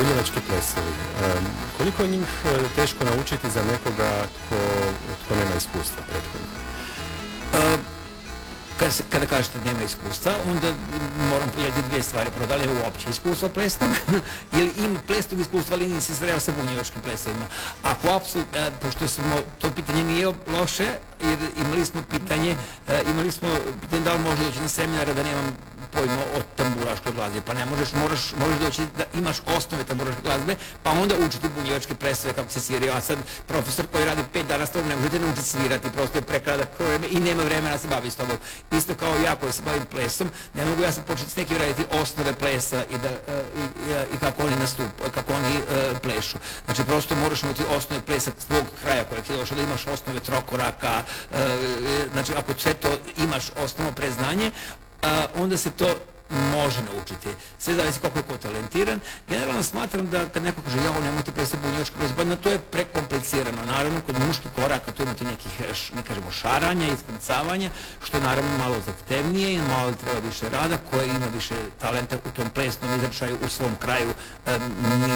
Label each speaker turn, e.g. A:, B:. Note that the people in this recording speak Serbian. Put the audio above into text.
A: bunjevački plesovi. Koliko je njih teško naučiti za nekoga tko nema iskustva prethodno?
B: Kada kažete da nema iskustva, onda moram pojeti dvije stvari. Prvo, da li je uopće iskustvo plesnog, ili ima plesnog iskustva, ali nisi sreo sa bunjevačkim plesovima. Ako apsolutno, pošto to pitanje nije loše, jer imali smo pitanje da li može doći na seminara da nemam pojma o tamburaškoj glazbi, pa ne možeš doći da imaš osnove tamburaške glazbe, pa onda učiti bunjevačke plesove kako se sviraju, a sad profesor koji radi 5 dana s tobom ne možete naučiti svirati, prosto je prekratak vreme i nema vremena da se bavi s tobom. Isto kao ja koji se bavim plesom, ne mogu ja sad početi s nekim raditi osnove plesa i kako oni nastupaju, kako oni plešu. Znači prosto moraš imati osnove plesa svog kraja kojeg je došao, da imaš osnove trokoraka, znači ako sve to imaš osnovno preznanje, onda se to može naučiti. Sve zavisi koliko je ko talentiran. Generalno smatram da kad neko kaže ja nemojte plesati bunjevačku glazbu, to je prekomplicirano. Naravno, kod muških koraka tu imate nekih, ne kažemo, šaranja, iskrcavanja, što je naravno malo zahtevnije i malo treba više rada, koje ima više talenta u tom plesnom izračaju u svom kraju.